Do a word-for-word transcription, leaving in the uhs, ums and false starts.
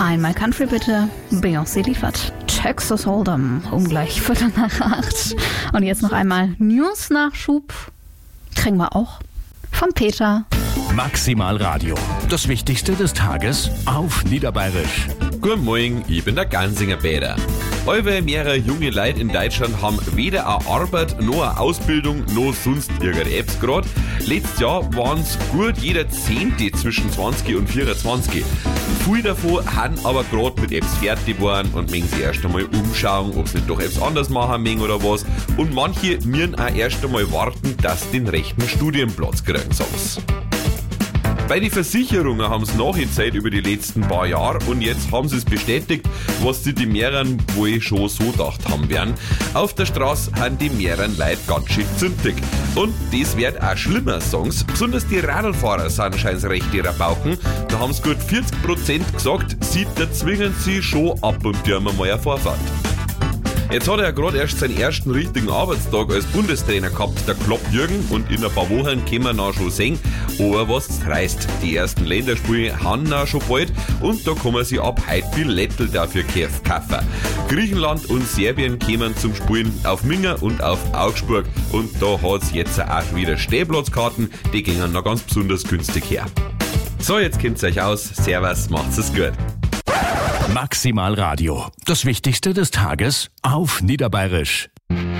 Einmal Country bitte, Beyoncé liefert Texas Hold'em um gleich Viertel nach acht. Und jetzt noch einmal News-Nachschub, kriegen wir auch von Peter. Maximal Radio, das Wichtigste des Tages auf Niederbayerisch. Guten Morgen, ich bin der Gansinger Peter. Alle mehrere junge Leute in Deutschland haben weder eine Arbeit, noch eine Ausbildung, noch sonst irgendeine Apps gerade. Letztes Jahr waren es gut jeder Zehnte zwischen zwanzig und vierundzwanzig. Viele davon haben aber gerade mit Apps fertig geworden und möchten sich erst einmal umschauen, ob sie nicht doch Apps anders machen möchten oder was. Und manche müssen auch erst einmal warten, dass sie den rechten Studienplatz kriegen, sagen sie. Bei den Versicherungen haben sie nachgezählt über die letzten paar Jahre und jetzt haben sie es bestätigt, was sie die mehreren wohl schon so gedacht haben werden. Auf der Straße haben die mehreren Leute ganz schön zündig. Und das wird auch schlimmer, sagen sie. Besonders die Radlfahrer sind scheinbar rechte Rabauken. Da haben sie gut vierzig Prozent gesagt, sie zwingen sie schon ab und zu mal eine Vorfahrt. Jetzt hat er ja gerade erst seinen ersten richtigen Arbeitstag als Bundestrainer gehabt, der Klopp Jürgen, und in ein paar Wochen können wir ihn schon sehen. Aber was das heißt, die ersten Länderspiele haben auch schon bald und da kann man sich ab heute Billettel dafür kaufen. Griechenland und Serbien kommen zum Spielen auf Minga und auf Augsburg und da hat es jetzt auch wieder Stehplatzkarten, die gehen noch ganz besonders günstig her. So, jetzt kennt's euch aus. Servus, macht's es gut. Maximal Radio, das Wichtigste des Tages auf Niederbayerisch.